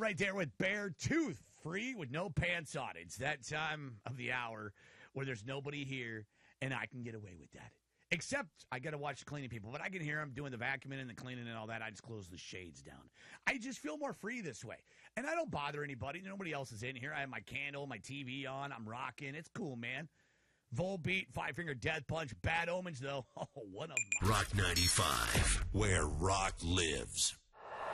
right there with Bare Tooth, free with no pants on. It's that time of the hour where there's nobody here, and I can get away with that. Except I got to watch cleaning people, but I can hear them doing the vacuuming and the cleaning and all that. I just close the shades down. I just feel more free this way. And I don't bother anybody. Nobody else is in here. I have my candle, my TV on. I'm rocking. It's cool, man. Volbeat, Five Finger Death Punch. Bad Omens, though. Oh, one of them. Rock 95, where rock lives.